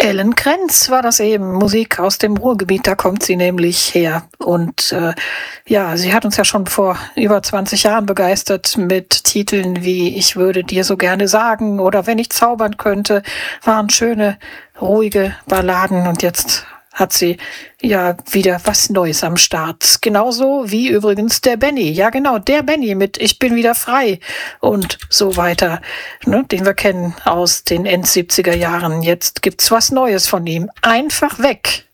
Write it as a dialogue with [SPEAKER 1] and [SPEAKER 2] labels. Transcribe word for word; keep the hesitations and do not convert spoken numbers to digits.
[SPEAKER 1] Ellen Krenz war das eben, Musik aus dem Ruhrgebiet, da kommt sie nämlich her. Und äh, ja, sie hat uns ja schon vor über zwanzig Jahren begeistert mit Titeln wie Ich würde dir so gerne sagen oder Wenn ich zaubern könnte, waren schöne, ruhige Balladen und jetzt hat sie ja wieder was Neues am Start. Genauso wie übrigens der Benny. Ja genau, der Benny mit Ich bin wieder frei und so weiter, ne, den wir kennen aus den End siebziger Jahren. Jetzt gibt's was Neues von ihm. Einfach weg.